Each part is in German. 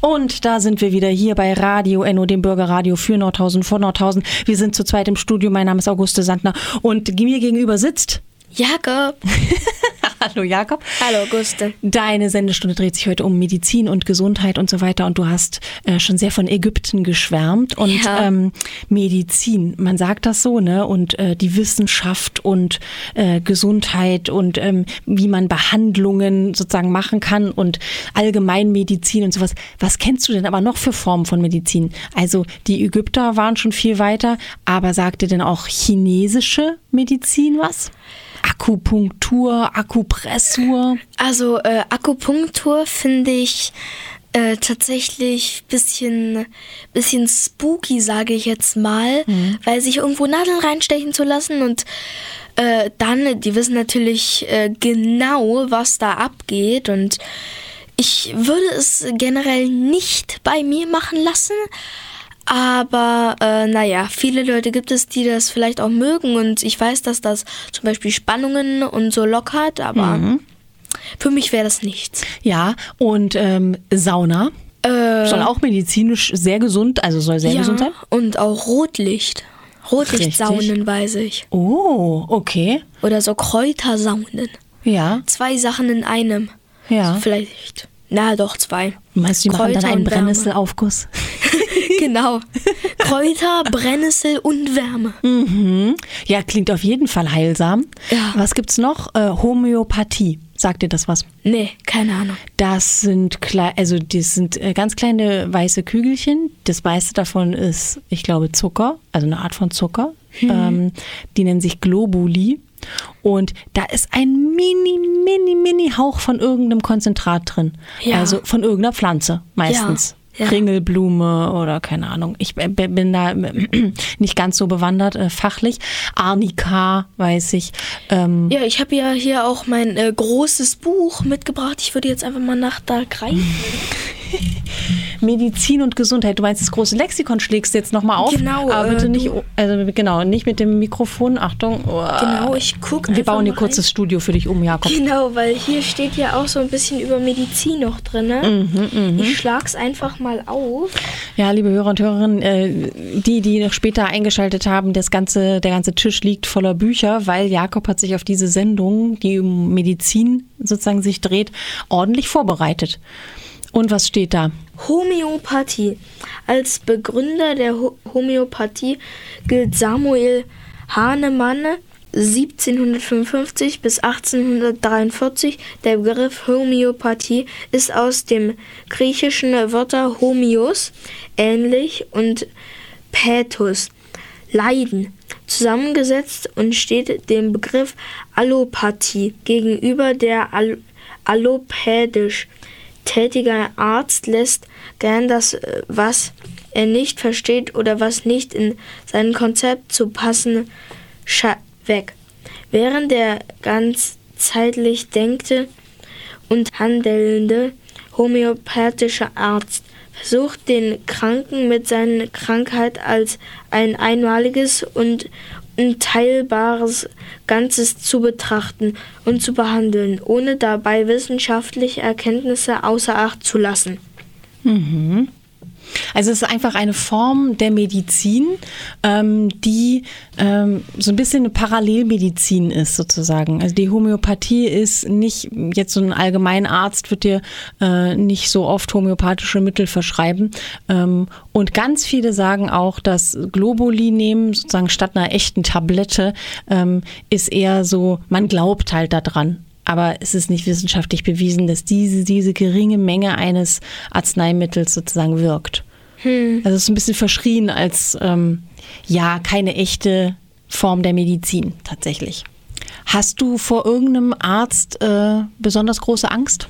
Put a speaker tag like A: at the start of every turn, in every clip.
A: Und da sind wir wieder hier bei Radio Enno, dem Bürgerradio für Nordhausen, von Nordhausen. Wir sind zu zweit im Studio. Mein Name ist Auguste Sandner und mir gegenüber sitzt
B: Jakob.
A: Hallo Jakob.
B: Hallo Auguste.
A: Deine Sendestunde dreht sich heute um Medizin und Gesundheit und so weiter und du hast schon sehr von Ägypten geschwärmt und Medizin, man sagt das so, ne? Und die Wissenschaft und Gesundheit und wie man Behandlungen sozusagen machen kann und Allgemeinmedizin und sowas. Was kennst du denn aber noch für Formen von Medizin? Also die Ägypter waren schon viel weiter, aber sagt dir denn auch chinesische Medizin was? Akupunktur, Akupressur?
B: Also Akupunktur finde ich tatsächlich bisschen spooky, sage ich jetzt mal, weil sich irgendwo Nadeln reinstechen zu lassen und dann, die wissen natürlich genau, was da abgeht und ich würde es generell nicht bei mir machen lassen. Aber viele Leute gibt es, die das vielleicht auch mögen und ich weiß, dass das zum Beispiel Spannungen und so lockert, aber für mich wäre das nichts.
A: Ja, und Sauna soll auch medizinisch sehr gesund, also soll sehr gesund sein?
B: Und auch Rotlicht. Rotlichtsaunen, weiß ich.
A: Oh, okay.
B: Oder so Kräutersaunen.
A: Ja.
B: 2 Sachen in einem.
A: Ja.
B: Vielleicht, doch 2.
A: Meinst du, die machen dann einen Brennnesselaufguss?
B: Genau. Kräuter, Brennnessel und Wärme.
A: Mhm. Ja, klingt auf jeden Fall heilsam.
B: Ja.
A: Was gibt's noch? Homöopathie. Sagt dir das was?
B: Nee, keine Ahnung.
A: Das sind ganz kleine weiße Kügelchen. Das meiste davon ist, ich glaube, Zucker, also eine Art von Zucker. Die nennen sich Globuli. Und da ist ein mini Hauch von irgendeinem Konzentrat drin. Ja. Also von irgendeiner Pflanze meistens. Ja. Ringelblume oder keine Ahnung. Ich bin da nicht ganz so bewandert fachlich. Arnika, weiß ich.
B: Ja, ich habe ja hier auch mein großes Buch mitgebracht. Ich würde jetzt einfach mal nach da greifen.
A: Medizin und Gesundheit. Du meinst, das große Lexikon schlägst du jetzt nochmal auf?
B: Genau.
A: Aber bitte nicht mit dem Mikrofon. Achtung. Oh.
B: Genau, ich gucke.
A: Wir bauen hier kurz das Studio für dich um, Jakob.
B: Genau, weil hier steht ja auch so ein bisschen über Medizin noch drin. Ne? Ich schlag's einfach mal auf.
A: Ja, liebe Hörer und Hörerinnen, die noch später eingeschaltet haben, der ganze Tisch liegt voller Bücher, weil Jakob hat sich auf diese Sendung, die um Medizin sozusagen sich dreht, ordentlich vorbereitet. Und was steht da?
B: Homöopathie. Als Begründer der Homöopathie gilt Samuel Hahnemann 1755 bis 1843. Der Begriff Homöopathie ist aus dem griechischen Wörter Homeos, ähnlich, und Pathos, Leiden, zusammengesetzt und steht dem Begriff Allopathie gegenüber. Der allopädisch tätiger Arzt lässt gern das, was er nicht versteht oder was nicht in sein Konzept zu passen, weg. Während der ganzheitlich denkende und handelnde homöopathische Arzt versucht, den Kranken mit seiner Krankheit als ein einmaliges und unteilbares Ganzes zu betrachten und zu behandeln, ohne dabei wissenschaftliche Erkenntnisse außer Acht zu lassen.
A: Mhm. Also es ist einfach eine Form der Medizin, die so ein bisschen eine Parallelmedizin ist sozusagen. Also die Homöopathie ist nicht, jetzt so ein Allgemeinarzt wird dir nicht so oft homöopathische Mittel verschreiben. Und ganz viele sagen auch, dass Globuli nehmen, sozusagen statt einer echten Tablette, ist eher so, man glaubt halt daran. Aber es ist nicht wissenschaftlich bewiesen, dass diese geringe Menge eines Arzneimittels sozusagen wirkt. Also es ist ein bisschen verschrien als keine echte Form der Medizin tatsächlich. Hast du vor irgendeinem Arzt besonders große Angst?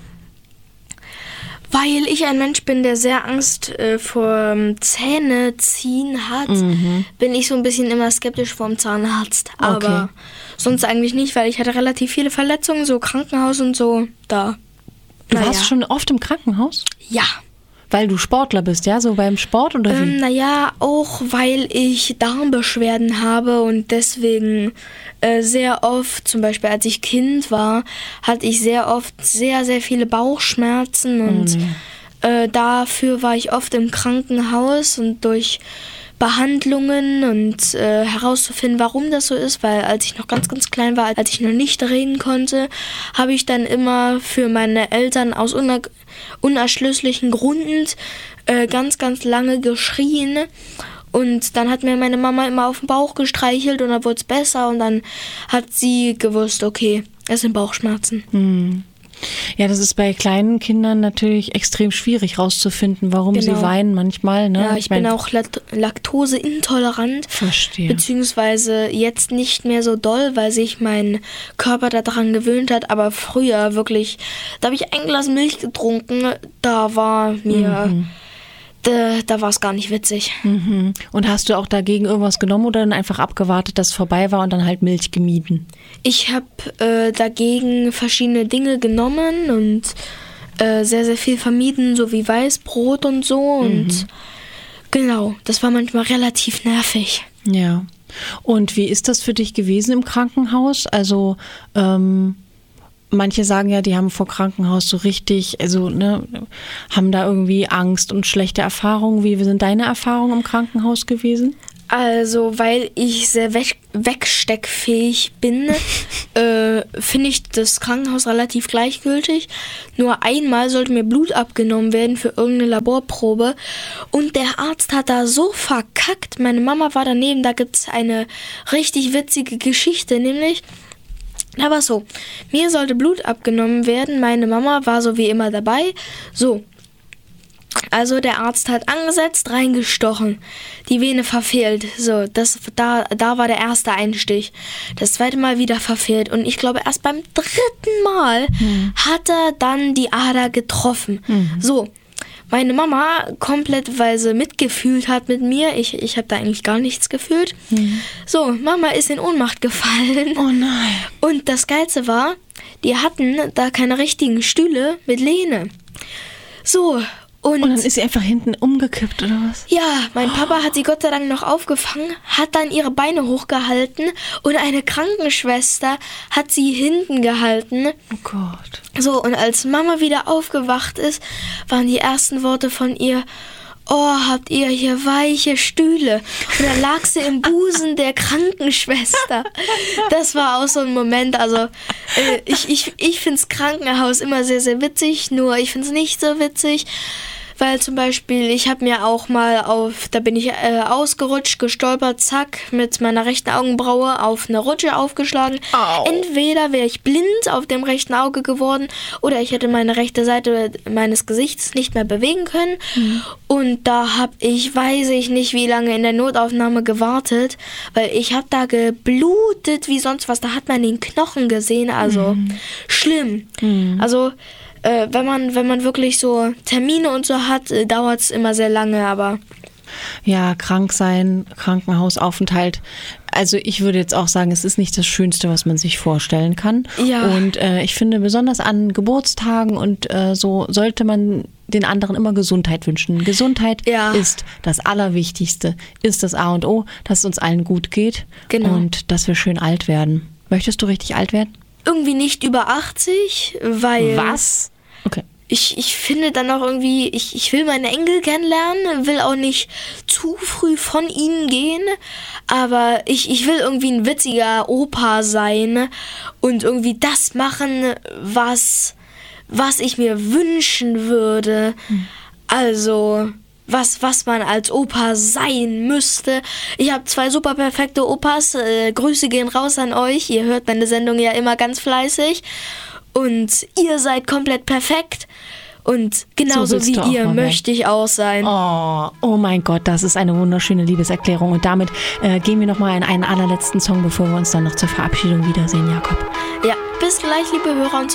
B: Weil ich ein Mensch bin, der sehr Angst vor Zähneziehen hat, bin ich so ein bisschen immer skeptisch vor dem Zahnarzt. Aber sonst eigentlich nicht, weil ich hatte relativ viele Verletzungen, so Krankenhaus und so. Da.
A: Du warst schon oft im Krankenhaus?
B: Ja.
A: Weil du Sportler bist, ja? So beim Sport oder wie?
B: Auch weil ich Darmbeschwerden habe und deswegen sehr oft, zum Beispiel als ich Kind war, hatte ich sehr oft sehr, sehr viele Bauchschmerzen und Dafür war ich oft im Krankenhaus und durch Behandlungen und herauszufinden, warum das so ist, weil als ich noch ganz, ganz klein war, als ich noch nicht reden konnte, habe ich dann immer für meine Eltern aus unerschließlichen Gründen ganz, ganz lange geschrien. Und dann hat mir meine Mama immer auf den Bauch gestreichelt und dann wurde es besser und dann hat sie gewusst, okay, es sind Bauchschmerzen.
A: Ja, das ist bei kleinen Kindern natürlich extrem schwierig rauszufinden, warum sie weinen manchmal. Ne?
B: Ja, ich bin auch laktoseintolerant.
A: Verstehe.
B: Beziehungsweise jetzt nicht mehr so doll, weil sich mein Körper daran gewöhnt hat. Aber früher wirklich, da habe ich ein Glas Milch getrunken, da war mir... Da war es gar nicht witzig.
A: Und hast du auch dagegen irgendwas genommen oder dann einfach abgewartet, dass es vorbei war und dann halt Milch gemieden?
B: Ich habe dagegen verschiedene Dinge genommen und sehr, sehr viel vermieden, so wie Weißbrot und so. Und genau, das war manchmal relativ nervig.
A: Ja. Und wie ist das für dich gewesen im Krankenhaus? Also manche sagen ja, die haben vor Krankenhaus so richtig, also haben da irgendwie Angst und schlechte Erfahrungen. Wie sind deine Erfahrungen im Krankenhaus gewesen?
B: Also, weil ich sehr wegsteckfähig bin, finde ich das Krankenhaus relativ gleichgültig. Nur einmal sollte mir Blut abgenommen werden für irgendeine Laborprobe. Und der Arzt hat da so verkackt. Meine Mama war daneben, da gibt es eine richtig witzige Geschichte, nämlich... Aber so, mir sollte Blut abgenommen werden, meine Mama war so wie immer dabei. So, also der Arzt hat angesetzt, reingestochen, die Vene verfehlt. So, da war der erste Einstich. Das zweite Mal wieder verfehlt und ich glaube erst beim dritten Mal hat er dann die Ader getroffen. So. Meine Mama komplettweise mitgefühlt hat mit mir. Ich habe da eigentlich gar nichts gefühlt. So, Mama ist in Ohnmacht gefallen.
A: Oh nein.
B: Und das Geilste war, die hatten da keine richtigen Stühle mit Lehne. So, und
A: dann ist sie einfach hinten umgekippt, oder was?
B: Ja, mein Papa hat sie Gott sei Dank noch aufgefangen, hat dann ihre Beine hochgehalten und eine Krankenschwester hat sie hinten gehalten.
A: Oh Gott.
B: So, und als Mama wieder aufgewacht ist, waren die ersten Worte von ihr: Oh, habt ihr hier weiche Stühle? Und dann lag sie im Busen der Krankenschwester. Das war auch so ein Moment, also ich finde das Krankenhaus immer sehr, sehr witzig, nur ich finde es nicht so witzig, weil zum Beispiel, ich habe mir auch mal da bin ich ausgerutscht, gestolpert, zack, mit meiner rechten Augenbraue auf eine Rutsche aufgeschlagen.
A: Au.
B: Entweder wäre ich blind auf dem rechten Auge geworden oder ich hätte meine rechte Seite meines Gesichts nicht mehr bewegen können. Und da habe ich, weiß ich nicht, wie lange in der Notaufnahme gewartet, weil ich habe da geblutet wie sonst was. Da hat man den Knochen gesehen, also schlimm. Also wenn man wirklich so Termine und so hat, dauert es immer sehr lange, aber...
A: Ja, krank sein, Krankenhausaufenthalt. Also ich würde jetzt auch sagen, es ist nicht das Schönste, was man sich vorstellen kann.
B: Ja.
A: Und ich finde, besonders an Geburtstagen und so sollte man den anderen immer Gesundheit wünschen. Gesundheit ist das Allerwichtigste, ist das A und O, dass es uns allen gut geht und dass wir schön alt werden. Möchtest du richtig alt werden?
B: Irgendwie nicht über 80, weil...
A: Was? Okay.
B: Ich finde dann auch irgendwie, ich will meine Enkel kennenlernen, will auch nicht zu früh von ihnen gehen, aber ich will irgendwie ein witziger Opa sein und irgendwie das machen, was ich mir wünschen würde. Also... Was man als Opa sein müsste. Ich habe 2 super perfekte Opas. Grüße gehen raus an euch. Ihr hört meine Sendung ja immer ganz fleißig. Und ihr seid komplett perfekt. Und genauso so wie ihr möchte ich auch sein.
A: Oh mein Gott, das ist eine wunderschöne Liebeserklärung. Und damit gehen wir nochmal in einen allerletzten Song, bevor wir uns dann noch zur Verabschiedung wiedersehen, Jakob.
B: Ja, bis gleich, liebe Hörer und